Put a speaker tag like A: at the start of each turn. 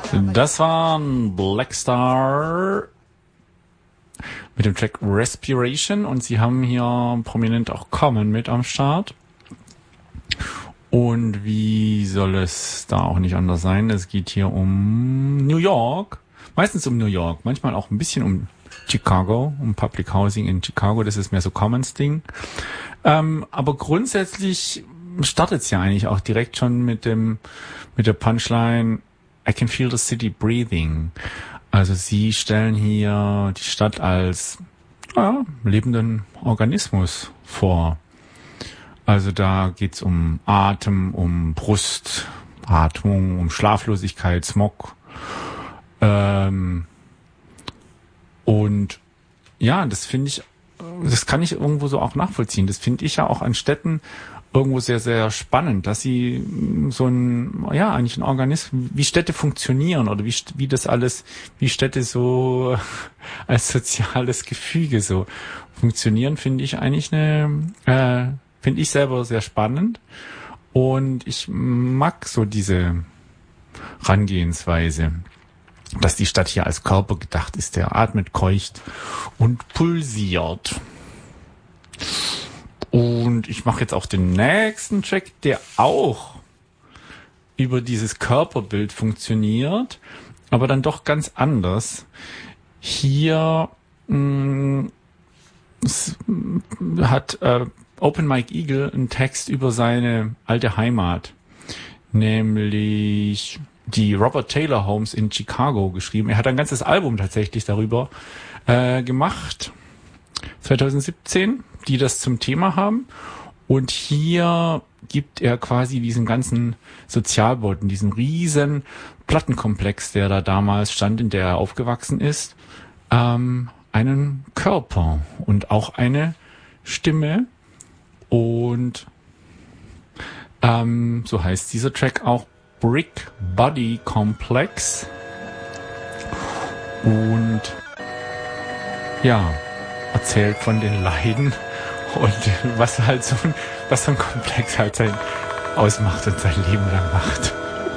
A: Das war Blackstar mit dem Track Respiration und sie haben hier prominent auch Common mit am Start. Und wie soll es da auch nicht anders sein? Es geht hier um New York, meistens um New York, manchmal auch ein bisschen um Chicago, um Public Housing in Chicago, das ist mehr so Commons Ding. Aber grundsätzlich startet es ja eigentlich auch direkt schon mit der Punchline I can feel the city breathing. Also sie stellen hier die Stadt als lebenden Organismus vor. Also da geht's um Atem, um Brustatmung, um Schlaflosigkeit, Smog. Und ja, das kann ich irgendwo so auch nachvollziehen. Das finde ich ja auch an Städten irgendwo sehr, sehr spannend, dass sie eigentlich ein Organismus, wie Städte funktionieren oder wie Städte so als soziales Gefüge so funktionieren, finde ich eigentlich finde ich selber sehr spannend. Und ich mag so diese Herangehensweise, dass die Stadt hier als Körper gedacht ist, der atmet, keucht und pulsiert. Und ich mache jetzt auch den nächsten Track, der auch über dieses Körperbild funktioniert, aber dann doch ganz anders. Hier hat Open Mike Eagle einen Text über seine alte Heimat, nämlich die Robert Taylor Homes in Chicago geschrieben. Er hat ein ganzes Album tatsächlich darüber gemacht, 2017, die das zum Thema haben. Und hier gibt er quasi diesen ganzen Sozialbauten, diesen riesen Plattenkomplex, der da damals stand, in der er aufgewachsen ist, einen Körper und auch eine Stimme. Und so heißt dieser Track auch Brick Body Complex. Und ja, erzählt von den Leiden und was so ein Komplex halt ausmacht und sein Leben lang macht.